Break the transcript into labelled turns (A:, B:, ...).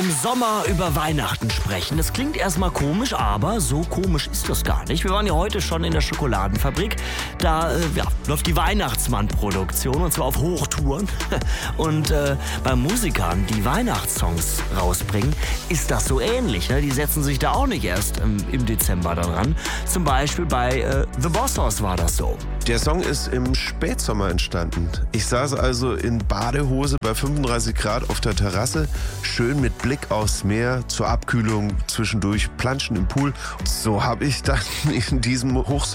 A: im Sommer über Weihnachten sprechen. Das klingt erstmal komisch, aber so komisch ist das gar nicht. Wir waren ja heute schon in der Schokoladenfabrik. Da läuft die Weihnachtsmann-Produktion und zwar auf Hochtouren. Und bei Musikern, die Weihnachtssongs rausbringen, ist das so ähnlich. Ne? Die setzen sich da auch nicht erst im Dezember daran. Zum Beispiel bei The Bossos war das so.
B: Der Song ist im Spätsommer entstanden. Ich saß also in Badehose bei 35 Grad auf der Terrasse, schön mit Blick aufs Meer, zur Abkühlung zwischendurch planschen im Pool. So habe ich dann in diesem Hochsommer